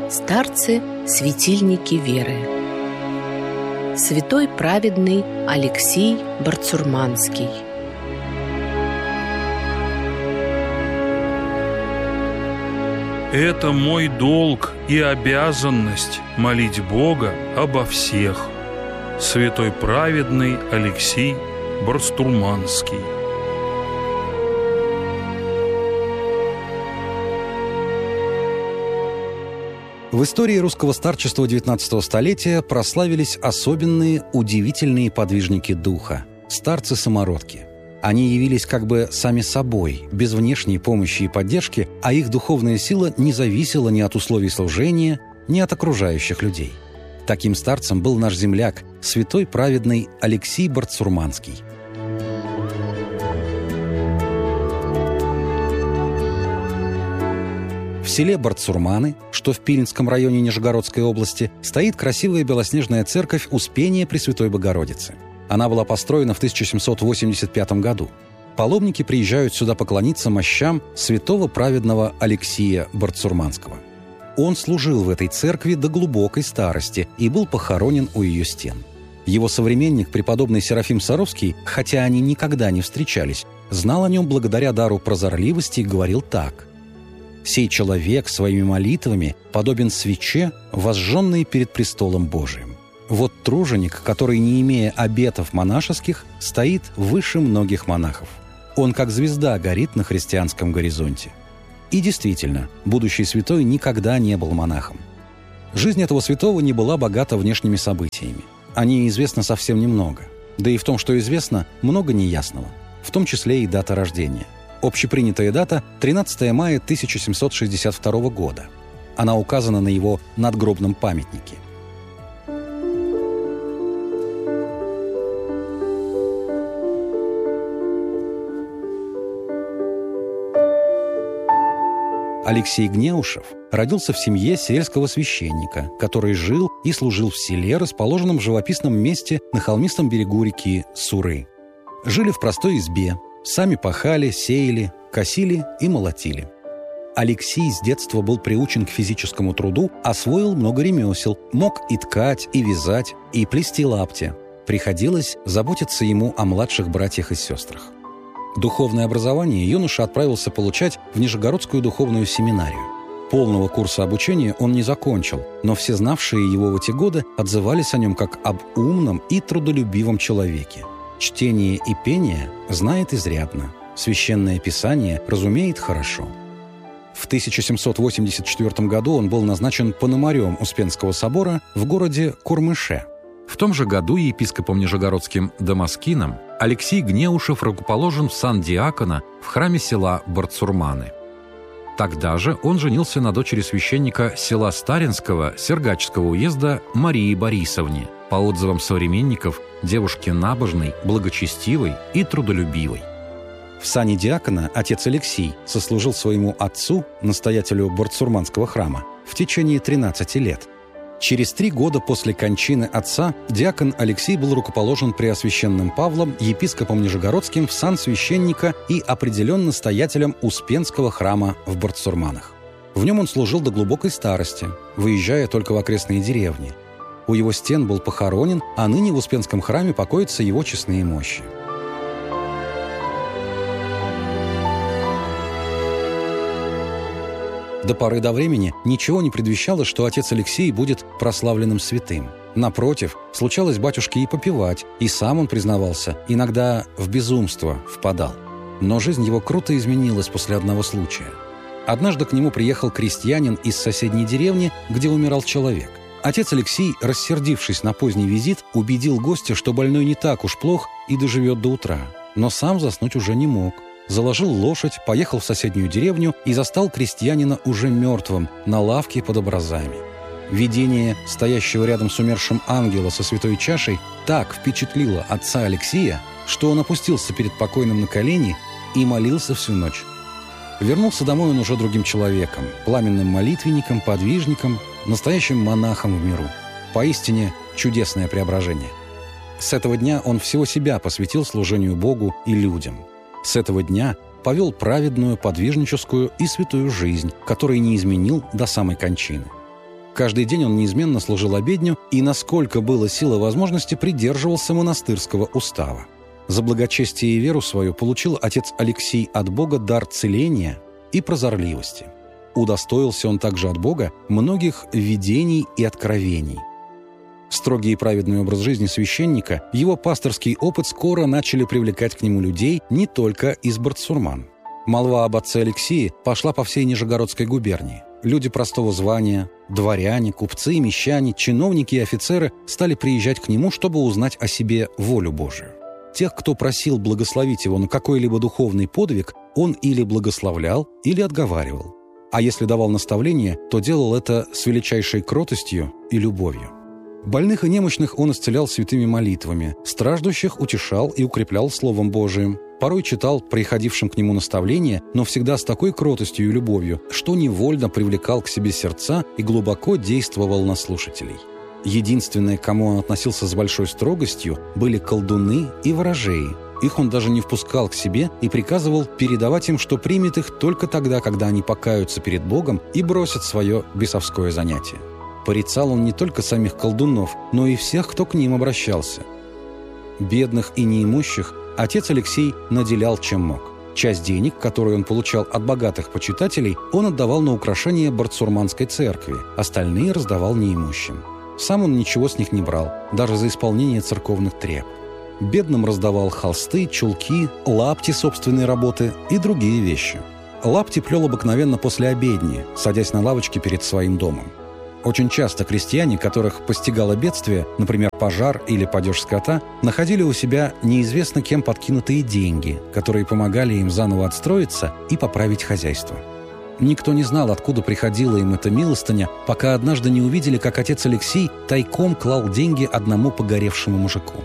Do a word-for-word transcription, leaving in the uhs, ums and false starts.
Старцы – светильники веры. Святой праведный Алексий Барцурманский. Это мой долг и обязанность молить Бога обо всех. Святой праведный Алексий Барцурманский. В истории русского старчества девятнадцатого столетия прославились особенные, удивительные подвижники духа – старцы-самородки. Они явились как бы сами собой, без внешней помощи и поддержки, а их духовная сила не зависела ни от условий служения, ни от окружающих людей. Таким старцем был наш земляк, святой праведный Алексий Барцурманский. В селе Барцурманы, что в Пилинском районе Нижегородской области, стоит красивая белоснежная церковь Успения Пресвятой Богородицы. Она была построена в тысяча семьсот восемьдесят пятом году. Паломники приезжают сюда поклониться мощам святого праведного Алексия Барцурманского. Он служил в этой церкви до глубокой старости и был похоронен у ее стен. Его современник, преподобный Серафим Саровский, хотя они никогда не встречались, знал о нем благодаря дару прозорливости и говорил так: «Сей человек своими молитвами подобен свече, возжженной перед престолом Божиим. Вот труженик, который, не имея обетов монашеских, стоит выше многих монахов. Он, как звезда, горит на христианском горизонте». И действительно, будущий святой никогда не был монахом. Жизнь этого святого не была богата внешними событиями. О ней известно совсем немного. Да и в том, что известно, много неясного, в том числе и дата рождения. Общепринятая дата – тринадцатое мая тысяча семьсот шестьдесят второго года. Она указана на его надгробном памятнике. Алексей Гнеушев родился в семье сельского священника, который жил и служил в селе, расположенном в живописном месте на холмистом берегу реки Суры. Жили в простой избе, сами пахали, сеяли, косили и молотили. Алексей с детства был приучен к физическому труду, освоил много ремесел, мог и ткать, и вязать, и плести лаптя. Приходилось заботиться ему о младших братьях и сестрах. Духовное образование юноша отправился получать в Нижегородскую духовную семинарию. Полного курса обучения он не закончил, но все знавшие его в эти годы отзывались о нем как об умном и трудолюбивом человеке. Чтение и пение знает изрядно, священное писание разумеет хорошо. В тысяча семьсот восемьдесят четвёртом году он был назначен пономарем Успенского собора в городе Курмыше. В том же году епископом нижегородским Дамаскином Алексей Гнеушев рукоположен в сан диакона в храме села Барцурманы. Тогда же он женился на дочери священника села Старинского Сергачского уезда Марии Борисовне, по отзывам современников, девушке набожной, благочестивой и трудолюбивой. В сане диакона отец Алексий сослужил своему отцу, настоятелю Барцурманского храма, в течение тринадцати лет. Через три года после кончины отца диакон Алексей был рукоположен преосвященным Павлом, епископом Нижегородским, в сан священника и определен настоятелем Успенского храма в Барцурманах. В нем он служил до глубокой старости, выезжая только в окрестные деревни. У его стен был похоронен, а ныне в Успенском храме покоятся его честные мощи. До поры до времени ничего не предвещало, что отец Алексей будет прославленным святым. Напротив, случалось батюшке и попивать, и сам он признавался, иногда в безумство впадал. Но жизнь его круто изменилась после одного случая. Однажды к нему приехал крестьянин из соседней деревни, где умирал человек. Отец Алексей, рассердившись на поздний визит, убедил гостя, что больной не так уж плох и доживет до утра. Но сам заснуть уже не мог. Заложил лошадь, поехал в соседнюю деревню и застал крестьянина уже мертвым на лавке под образами. Видение стоящего рядом с умершим ангела со святой чашей так впечатлило отца Алексея, что он опустился перед покойным на колени и молился всю ночь. Вернулся домой он уже другим человеком, пламенным молитвенником, подвижником, настоящим монахом в миру. Поистине чудесное преображение. С этого дня он всего себя посвятил служению Богу и людям. С этого дня повел праведную, подвижническую и святую жизнь, которой не изменил до самой кончины. Каждый день он неизменно служил обедню и, насколько было сил и возможности, придерживался монастырского устава. За благочестие и веру свою получил отец Алексий от Бога дар целения и прозорливости. Удостоился он также от Бога многих видений и откровений. Строгий и праведный образ жизни священника, его пасторский опыт скоро начали привлекать к нему людей не только из Бартсурман. Молва об отце Алексии пошла по всей Нижегородской губернии. Люди простого звания, дворяне, купцы, мещане, чиновники и офицеры стали приезжать к нему, чтобы узнать о себе волю Божию. Тех, кто просил благословить его на какой-либо духовный подвиг, он или благословлял, или отговаривал. А если давал наставление, то делал это с величайшей кротостью и любовью. Больных и немощных он исцелял святыми молитвами, страждущих утешал и укреплял Словом Божиим, порой читал приходившим к нему наставления, но всегда с такой кротостью и любовью, что невольно привлекал к себе сердца и глубоко действовал на слушателей. Единственное, к кому он относился с большой строгостью, были колдуны и ворожеи. Их он даже не впускал к себе и приказывал передавать им, что примет их только тогда, когда они покаются перед Богом и бросят свое бесовское занятие. Порицал он не только самих колдунов, но и всех, кто к ним обращался. Бедных и неимущих отец Алексей наделял чем мог. Часть денег, которую он получал от богатых почитателей, он отдавал на украшение Бартсурманской церкви, остальные раздавал неимущим. Сам он ничего с них не брал, даже за исполнение церковных треб. Бедным раздавал холсты, чулки, лапти собственной работы и другие вещи. Лапти плел обыкновенно после обедни, садясь на лавочке перед своим домом. Очень часто крестьяне, которых постигало бедствие, например, пожар или падеж скота, находили у себя неизвестно кем подкинутые деньги, которые помогали им заново отстроиться и поправить хозяйство. Никто не знал, откуда приходила им эта милостыня, пока однажды не увидели, как отец Алексей тайком клал деньги одному погоревшему мужику.